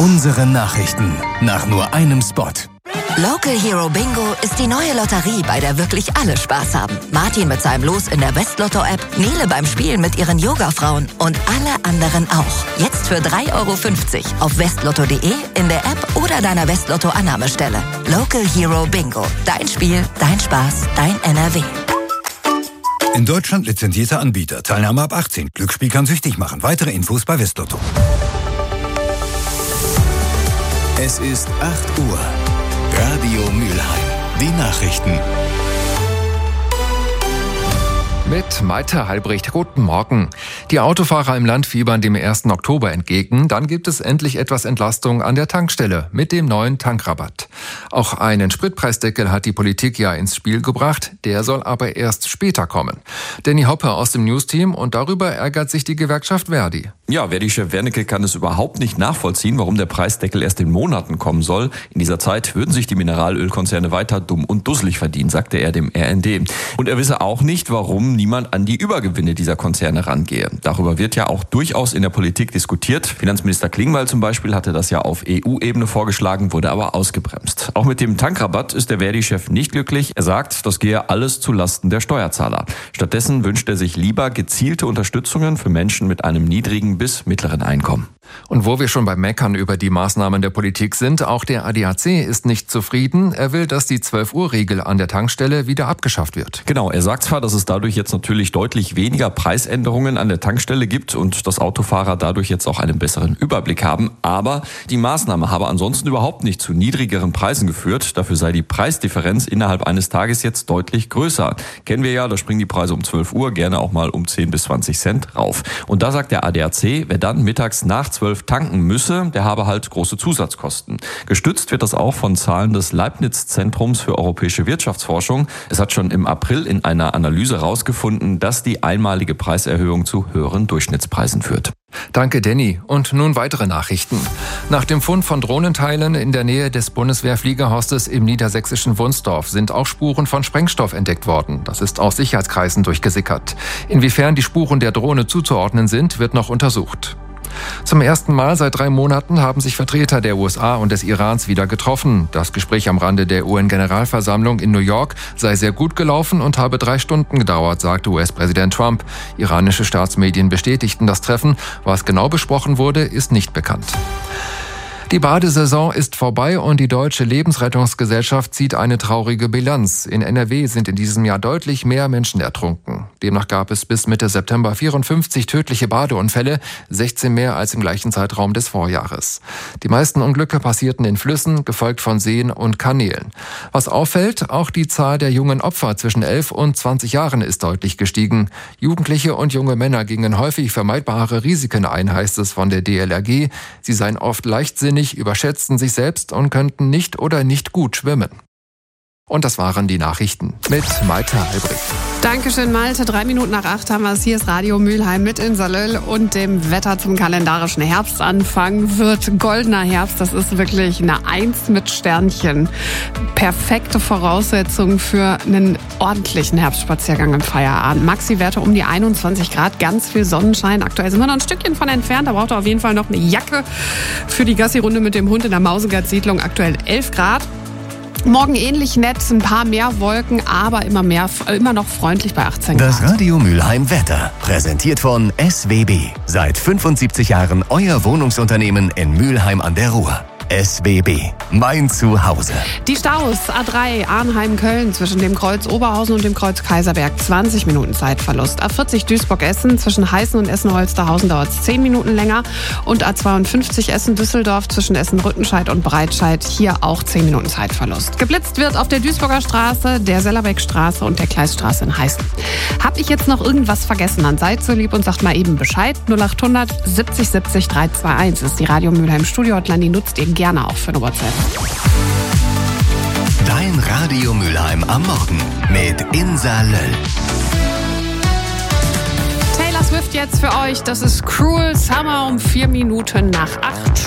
Unsere Nachrichten nach nur einem Spot. Local Hero Bingo ist die neue Lotterie, bei der wirklich alle Spaß haben. Martin mit seinem Los in der Westlotto-App, Nele beim Spielen mit ihren Yoga-Frauen und alle anderen auch. Jetzt für 3,50 € auf westlotto.de, in der App oder deiner Westlotto-Annahmestelle. Local Hero Bingo. Dein Spiel, dein Spaß, dein NRW. In Deutschland lizenzierter Anbieter. Teilnahme ab 18. Glücksspiel kann süchtig machen. Weitere Infos bei Westlotto. Es ist 8 Uhr. Radio Mülheim. Die Nachrichten. Mit Malte Halbricht. Guten Morgen. Die Autofahrer im Land fiebern dem 1. Oktober entgegen. Dann gibt es endlich etwas Entlastung an der Tankstelle mit dem neuen Tankrabatt. Auch einen Spritpreisdeckel hat die Politik ja ins Spiel gebracht. Der soll aber erst später kommen. Danny Hoppe aus dem Newsteam, und darüber ärgert sich die Gewerkschaft Verdi. Ja, Verdi-Chef Wernicke kann es überhaupt nicht nachvollziehen, warum der Preisdeckel erst in Monaten kommen soll. In dieser Zeit würden sich die Mineralölkonzerne weiter dumm und dusselig verdienen, sagte er dem RND. Und er wisse auch nicht, warum niemand an die Übergewinne dieser Konzerne rangehe. Darüber wird ja auch durchaus in der Politik diskutiert. Finanzminister Klingbeil zum Beispiel hatte das ja auf EU-Ebene vorgeschlagen, wurde aber ausgebremst. Auch mit dem Tankrabatt ist der Verdi-Chef nicht glücklich. Er sagt, das gehe alles zu Lasten der Steuerzahler. Stattdessen wünscht er sich lieber gezielte Unterstützungen für Menschen mit einem niedrigen bis mittleren Einkommen. Und wo wir schon beim Meckern über die Maßnahmen der Politik sind, auch der ADAC ist nicht zufrieden. Er will, dass die 12-Uhr-Regel an der Tankstelle wieder abgeschafft wird. Genau, er sagt zwar, dass es dadurch jetzt natürlich deutlich weniger Preisänderungen an der Tankstelle gibt und dass Autofahrer dadurch jetzt auch einen besseren Überblick haben, aber die Maßnahme habe ansonsten überhaupt nicht zu niedrigeren Preisen geführt. Dafür sei die Preisdifferenz innerhalb eines Tages jetzt deutlich größer. Kennen wir ja, da springen die Preise um 12 Uhr gerne auch mal um 10 bis 20 Cent rauf. Und da sagt der ADAC, wer dann mittags nach 12 tanken müsse, der habe halt große Zusatzkosten. Gestützt wird das auch von Zahlen des Leibniz-Zentrums für europäische Wirtschaftsforschung. Es hat schon im April in einer Analyse herausgefunden, dass die einmalige Preiserhöhung zu höheren Durchschnittspreisen führt. Danke, Danny. Und nun weitere Nachrichten. Nach dem Fund von Drohnenteilen in der Nähe des Bundeswehrfliegerhostes im niedersächsischen Wunsdorf sind auch Spuren von Sprengstoff entdeckt worden. Das ist aus Sicherheitskreisen durchgesickert. Inwiefern die Spuren der Drohne zuzuordnen sind, wird noch untersucht. Zum ersten Mal seit 3 Monaten haben sich Vertreter der USA und des Irans wieder getroffen. Das Gespräch am Rande der UN-Generalversammlung in New York sei sehr gut gelaufen und habe 3 Stunden gedauert, sagte US-Präsident Trump. Iranische Staatsmedien bestätigten das Treffen. Was genau besprochen wurde, ist nicht bekannt. Die Badesaison ist vorbei und die Deutsche Lebensrettungsgesellschaft zieht eine traurige Bilanz. In NRW sind in diesem Jahr deutlich mehr Menschen ertrunken. Demnach gab es bis Mitte September 54 tödliche Badeunfälle, 16 mehr als im gleichen Zeitraum des Vorjahres. Die meisten Unglücke passierten in Flüssen, gefolgt von Seen und Kanälen. Was auffällt, auch die Zahl der jungen Opfer zwischen 11 und 20 Jahren ist deutlich gestiegen. Jugendliche und junge Männer gingen häufig vermeidbare Risiken ein, heißt es von der DLRG. Sie seien oft leichtsinnig, überschätzten sich selbst und könnten nicht oder nicht gut schwimmen. Und das waren die Nachrichten mit Malte Halbricht. Dankeschön, Malte. 3 Minuten nach 8 haben wir es. Hier ist Radio Mülheim mit Insalöll und dem Wetter zum kalendarischen Herbstanfang. Wird goldener Herbst. Das ist wirklich eine 1 mit Sternchen. Perfekte Voraussetzung für einen ordentlichen Herbstspaziergang im Feierabend. Maxi-Werte um die 21 Grad, ganz viel Sonnenschein. Aktuell sind wir noch ein Stückchen von entfernt. Da braucht ihr auf jeden Fall noch eine Jacke für die Gassi-Runde mit dem Hund in der Mausegard-Siedlung. Aktuell 11 Grad. Morgen ähnlich nett, ein paar mehr Wolken, aber immer noch freundlich bei 18 Grad. Das Radio Mülheim Wetter, präsentiert von SWB. Seit 75 Jahren euer Wohnungsunternehmen in Mülheim an der Ruhr. SWB, mein Zuhause. Die Staus A3 Arnheim-Köln zwischen dem Kreuz Oberhausen und dem Kreuz Kaiserberg 20 Minuten Zeitverlust. A40 Duisburg-Essen zwischen Heißen und Essen-Holsterhausen dauert es 10 Minuten länger. Und A52 Essen-Düsseldorf zwischen Essen-Rüttenscheid und Breitscheid hier auch 10 Minuten Zeitverlust. Geblitzt wird auf der Duisburger Straße, der Sellerbeckstraße und der Gleisstraße in Heißen. Hab ich jetzt noch irgendwas vergessen, dann seid so lieb und sagt mal eben Bescheid. 0800 70 70 321 ist die Radio Mülheim Studio-Hotline, die nutzt ihr gerne auch für eine WhatsApp. Dein Radio Mülheim am Morgen mit Insa Löll. Taylor Swift jetzt für euch. Das ist Cruel Summer um 4 Minuten nach 8.